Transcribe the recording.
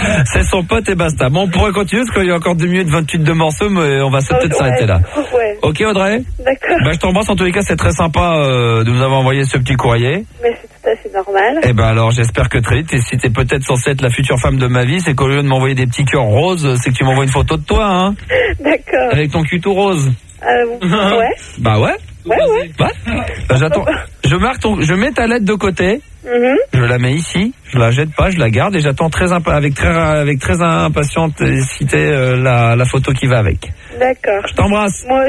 C'est son pote et basta. Bon, on pourrait continuer parce qu'il y a encore 2 minutes 28 de morceaux, mais on va peut-être s'arrêter là. Ouais. Ok Audrey? D'accord. Je t'embrasse, en tous les cas c'est très sympa de nous avoir envoyé ce petit courrier. Mais c'est tout à fait normal. Et alors j'espère que très vite, et si t'es peut-être censée être la future femme de ma vie, c'est qu'au lieu de m'envoyer des petits cœurs roses, c'est que tu m'envoies une photo de toi, hein. D'accord. Avec ton cul tout rose. Ouais. Bah ouais. Ouais. J'attends. Je mets ta lettre de côté. Je la mets ici. Je la jette pas. Je la garde et j'attends avec très impatience la photo qui va avec. D'accord. Je t'embrasse. Moi